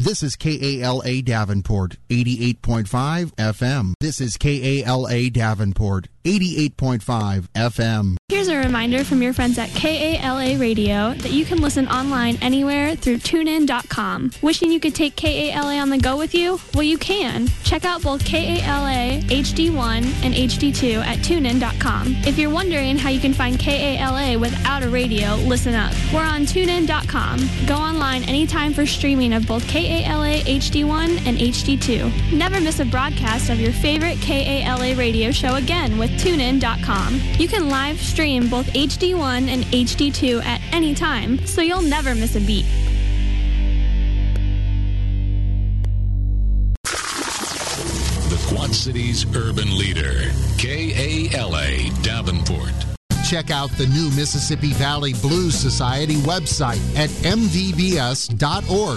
This is KALA Davenport, 88.5 FM. This is KALA Davenport, 88.5 FM. Here's a reminder from your friends at KALA Radio that you can listen online anywhere through TuneIn.com. Wishing you could take KALA on the go with you? Well, you can. Check out both KALA HD1 and HD2 at TuneIn.com. If you're wondering how you can find KALA without a radio, listen up. We're on TuneIn.com. Go online anytime for streaming of both KALA HD1 and HD2. Never miss a broadcast of your favorite KALA radio show again with TuneIn.com. You can live stream both HD1 and HD2 at any time, so you'll never miss a beat. The Quad Cities urban leader, KALA Davenport. Check out the new Mississippi Valley Blues Society website at mvbs.org.